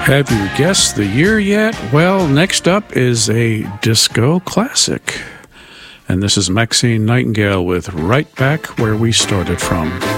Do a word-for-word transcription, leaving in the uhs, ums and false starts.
Have you guessed the year yet? Well, next up is a disco classic. And this is Maxine Nightingale with Right Back Where We Started From.